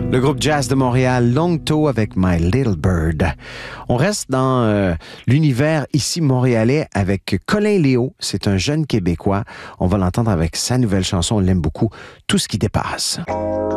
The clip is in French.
Le groupe jazz de Montréal, Longto avec My Little Bird. On reste dans l'univers ici montréalais avec Colin Léo. C'est un jeune Québécois. On va l'entendre avec sa nouvelle chanson, on l'aime beaucoup, Tout ce qui dépasse.